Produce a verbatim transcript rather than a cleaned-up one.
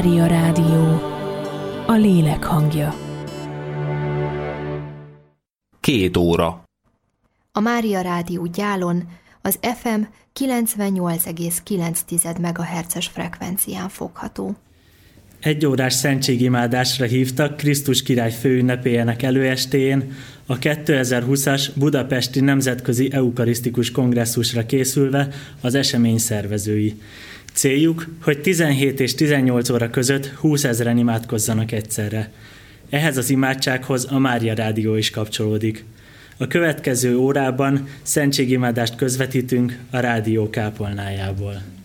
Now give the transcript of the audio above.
Mária Rádió, a lélek hangja. Két óra. A Mária Rádió Gyálon az ef em kilencvennyolc egész kilenc megahertzes frekvencián fogható. Egy órás szentségimádásra hívtak Krisztus király főünnepéjének előestéjén a kétezer-húszas Budapesti Nemzetközi Eukarisztikus Kongresszusra készülve az esemény szervezői. Céljuk, hogy tizenhét és tizennyolc óra között húszezren imádkozzanak egyszerre. Ehhez az imádsághoz a Mária Rádió is kapcsolódik. A következő órában szentségimádást közvetítünk a rádió kápolnájából.